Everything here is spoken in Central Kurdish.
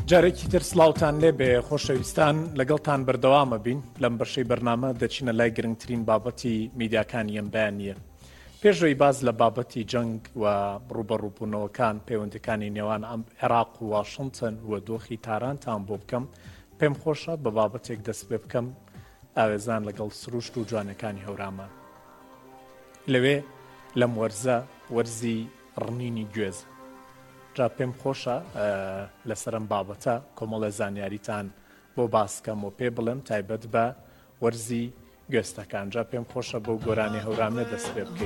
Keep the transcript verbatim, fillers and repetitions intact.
جارێکی تر سڵاوتان لێ بێ خۆشەویستان لەگەڵتان بەردەوامە بین لەم بەشەی بەرنامە دەچینە لای گرنگترین بابەتی میدیاکانی ئەم بەیانیە. پێشەوەی باز لە بابەتی جەنگ و ڕوبەڕووبوونەوەکان پەیوەندەکانی نێوان عێراق و واشنتن و دۆخی تارانتان بۆ بکەم، پێم خۆشە بە بابەتێک دەست پێ بکەم ئاوێزان لەگەڵ سروشت و جوانەکانی هەورامان. لەوێ لەم وەرزە وەرزی ڕنینی گوێزە. جا پێم خۆشە لەسەرم بابەتە کۆمەڵە زانیاریتان بۆ باسکەم و پێ بڵێم تایبەت بە وەرزی گوێستەکان. جا پێم خۆشە بۆ گۆرانی هەورامێ دەست پێ بکەین.